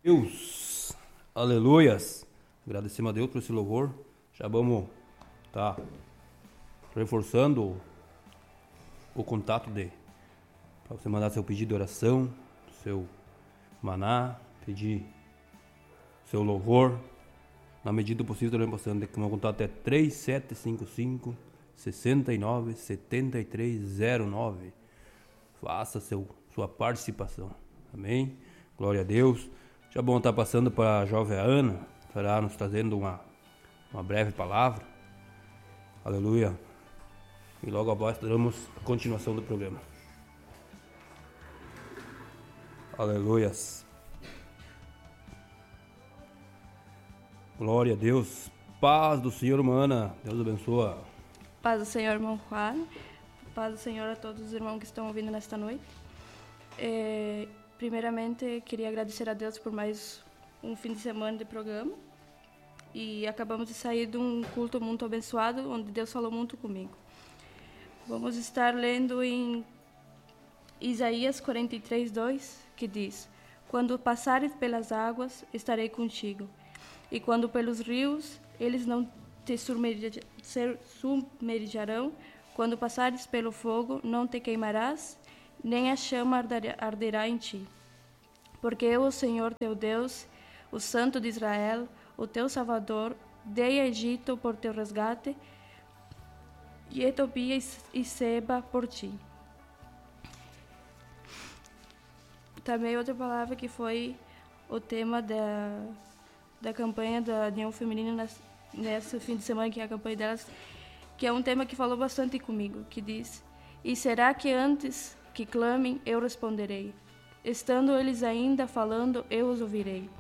Deus, aleluias, agradecemos a Deus por esse louvor. Já vamos reforçando o contato para você mandar seu pedido de oração, seu maná, pedir seu louvor. Na medida do possível, estaremos passando. O meu contato é 3755 69 7309. Faça sua participação. Amém? Glória a Deus. Já bom estar passando para a jovem Ana, estará nos trazendo uma breve palavra. Aleluia. E logo após daremos a continuação do programa. Aleluias. Glória a Deus. Paz do Senhor, Ana. Deus abençoa. Paz do Senhor, irmão Juan. Paz do Senhor a todos os irmãos que estão ouvindo nesta noite. Primeiramente, queria agradecer a Deus por mais um fim de semana de programa. E acabamos de sair de um culto muito abençoado, onde Deus falou muito comigo. Vamos estar lendo em Isaías 43:2, que diz: Quando passares pelas águas, estarei contigo. E quando pelos rios, eles não te submergirão. Quando passares pelo fogo, não te queimarás, nem a chama arderá em ti. Porque eu, o Senhor teu Deus, o Santo de Israel, o teu Salvador, dei a Egito por teu resgate, e Etiópia e Seba por ti. Também outra palavra que foi o tema da campanha da União Feminina nesse fim de semana, que é a campanha delas, que é um tema que falou bastante comigo, que diz: E será que antes que clamem, eu responderei? Estando eles ainda falando, eu os ouvirei.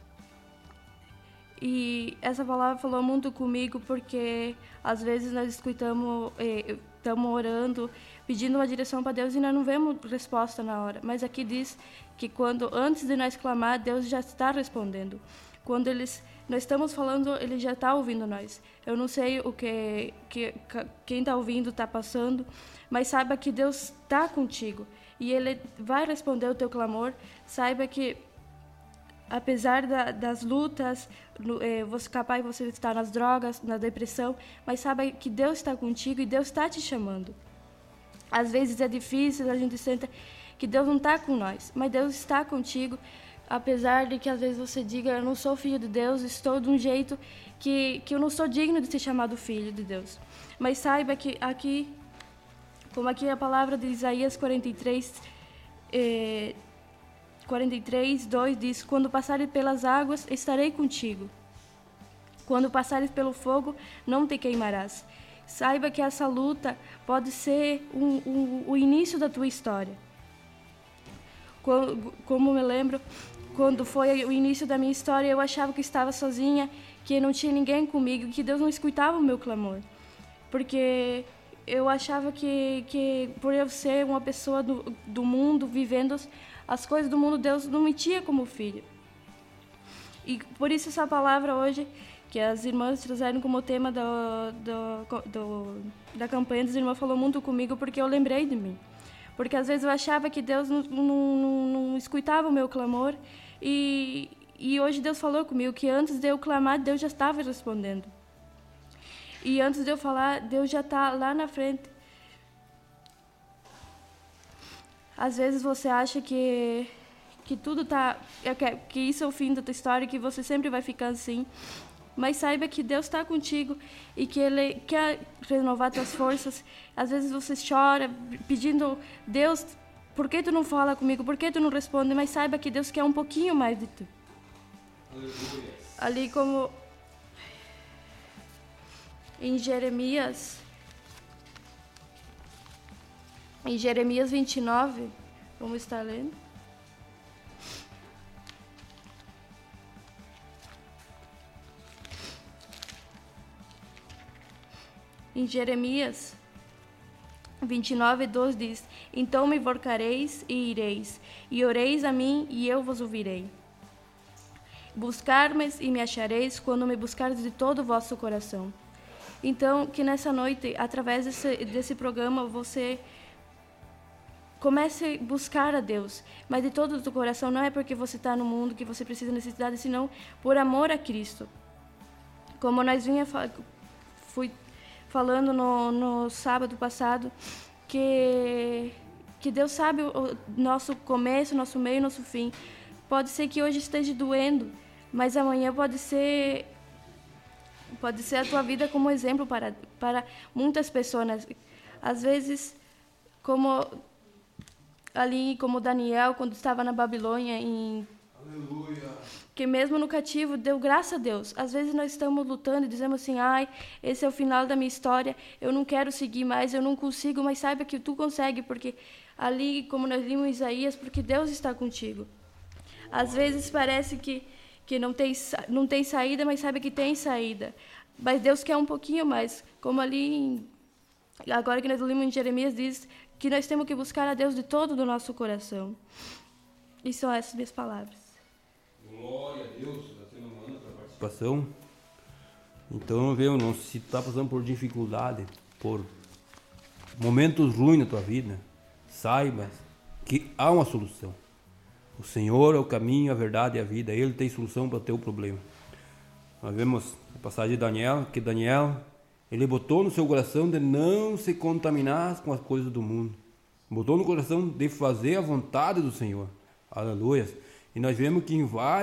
E essa palavra falou muito comigo porque às vezes nós estamos orando, pedindo uma direção para Deus e nós não vemos resposta na hora. Mas aqui diz que antes de nós clamar, Deus já está respondendo. Quando nós estamos falando, Ele já está ouvindo nós. Eu não sei o que quem está ouvindo está passando, mas saiba que Deus está contigo e Ele vai responder o teu clamor. Saiba que apesar das lutas, capaz de você estar nas drogas, na depressão, mas saiba que Deus está contigo e Deus está te chamando. Às vezes é difícil, a gente sente que Deus não está com nós, mas Deus está contigo. Apesar de que às vezes você diga: eu não sou filho de Deus, estou de um jeito que eu não sou digno de ser chamado filho de Deus. Mas saiba que aqui, como aqui a palavra de Isaías 43:2 diz: Quando passares pelas águas, estarei contigo. Quando passares pelo fogo, não te queimarás. Saiba que essa luta pode ser o início da tua história. Como me lembro, quando foi o início da minha história, eu achava que estava sozinha, que não tinha ninguém comigo, que Deus não escutava o meu clamor. Porque eu achava que por eu ser uma pessoa do mundo, vivendo as coisas do mundo, Deus não me tinha como filho. E por isso essa palavra hoje, que as irmãs trouxeram como tema da campanha das irmãs, falou muito comigo, porque eu lembrei de mim. Porque às vezes eu achava que Deus não escutava o meu clamor, e hoje Deus falou comigo que antes de eu clamar, Deus já estava respondendo. E antes de eu falar, Deus já está lá na frente. Às vezes você acha que tudo está, que isso é o fim da tua história, que você sempre vai ficar assim. Mas saiba que Deus está contigo e que Ele quer renovar tuas forças. Às vezes você chora pedindo: Deus, por que tu não fala comigo? Por que tu não responde? Mas saiba que Deus quer um pouquinho mais de tu. Aleluia. Ali como em Jeremias 29, vamos estar lendo. Em Jeremias 29:2 diz: Então me invocareis e ireis, e oreis a mim, e eu vos ouvirei. Buscar-me e me achareis, quando me buscardes de todo o vosso coração. Então, que nessa noite, através desse programa, você comece a buscar a Deus, mas de todo o teu coração. Não é porque você está no mundo que você precisa necessidade, senão por amor a Cristo. Como nós fui falando no sábado passado, que Deus sabe o nosso começo, nosso meio, nosso fim. Pode ser que hoje esteja doendo, mas amanhã pode ser a tua vida como exemplo para muitas pessoas. Às vezes, como Daniel, quando estava na Babilônia, que mesmo no cativo deu graças a Deus. Às vezes nós estamos lutando e dizemos assim, esse é o final da minha história, eu não quero seguir mais, eu não consigo, mas saiba que tu consegue, porque ali, como nós limos Isaías, porque Deus está contigo. Às vezes parece que não tem saída, mas sabe que tem saída. Mas Deus quer um pouquinho mais, como agora que nós limos em Jeremias, diz que nós temos que buscar a Deus de todo o nosso coração. E são essas minhas palavras. Glória a Deus, você não manda para participação. Então, se tu está passando por dificuldade, por momentos ruins na tua vida, saiba que há uma solução. O Senhor é o caminho, a verdade e a vida. Ele tem solução para o teu problema. Nós vemos a passagem de Daniel, que Daniel, ele botou no seu coração de não se contaminar com as coisas do mundo. Botou no coração de fazer a vontade do Senhor. Aleluia. E nós vemos que em vários